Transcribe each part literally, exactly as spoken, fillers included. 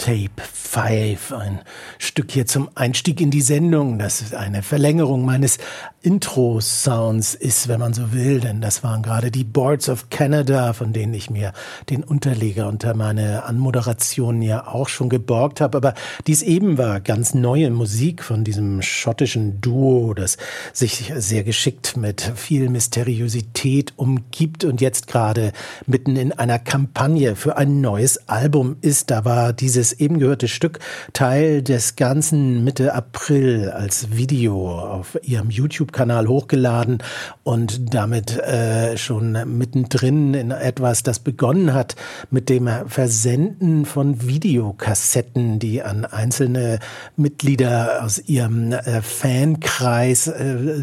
Tape fünf, ein Stück hier zum Einstieg in die Sendung, das eine Verlängerung meines Intro-Sounds ist, wenn man so will, denn das waren gerade die Boards of Canada, von denen ich mir den Unterleger unter meine Anmoderation ja auch schon geborgt habe, aber dies eben war ganz neue Musik von diesem schottischen Duo, das sich sehr geschickt mit viel Mysteriosität umgibt und jetzt gerade mitten in einer Kampagne für ein neues Album ist. Da war dieses eben gehörte Stück Teil des Ganzen Mitte April als Video auf ihrem YouTube-Kanal hochgeladen und damit äh, schon mittendrin in etwas, das begonnen hat mit dem Versenden von Videokassetten, die an einzelne Mitglieder aus ihrem äh, Fankreis äh,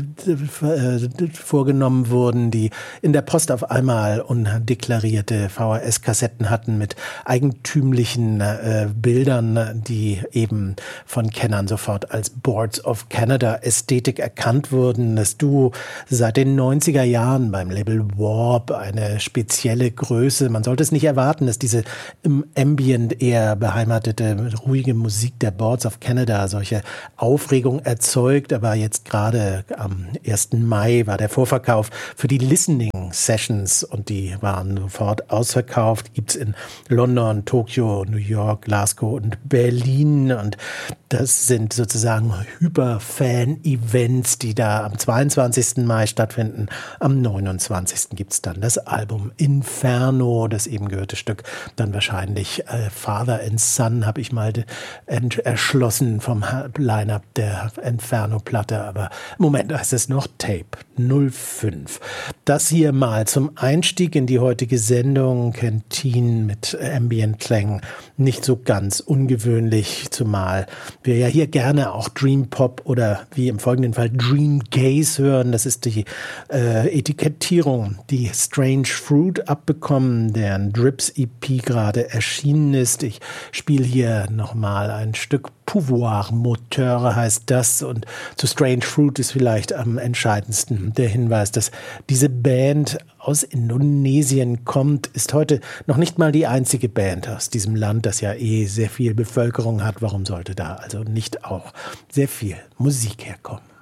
äh, vorgenommen wurden, die in der Post auf einmal undeklarierte V H S-Kassetten hatten mit eigentümlichen äh, Bildern, die eben von Kennern sofort als Boards of Canada Ästhetik erkannt wurden. Das Duo seit den neunziger Jahren beim Label Warp eine spezielle Größe. Man sollte es nicht erwarten, dass diese im Ambient eher beheimatete, ruhige Musik der Boards of Canada solche Aufregung erzeugt. Aber jetzt gerade am ersten Mai war der Vorverkauf für die Listening Sessions und die waren sofort ausverkauft. Gibt's in London, Tokio, New York, Glasgow und Berlin und das sind sozusagen Hyper-Fan-Events, die da am zweiundzwanzigsten Mai stattfinden. Am neunundzwanzigsten gibt's dann das Album Inferno, das eben gehörte Stück. Dann wahrscheinlich äh, Father and Son habe ich mal erschlossen vom Line-Up der Inferno-Platte. Aber im Moment heißt es noch Tape null fünf. Das hier mal zum Einstieg in die heutige Sendung. Canteen mit Ambient-Klängen. Nicht so ganz ungewöhnlich, zumal wir ja hier gerne auch Dream Pop oder wie im folgenden Fall Dream Gaze hören. Das ist die äh, Etikettierung, die Strange Fruit abbekommen, deren Drips E P gerade erschienen ist. Ich spiele hier nochmal ein Stück. Pouvoir Moteur heißt das und zu Strange Fruit ist vielleicht am entscheidendsten der Hinweis, dass diese Band aus Indonesien kommt, ist heute noch nicht mal die einzige Band aus diesem Land, das ja eh sehr viel Bevölkerung hat. Warum sollte da also nicht auch sehr viel Musik herkommen?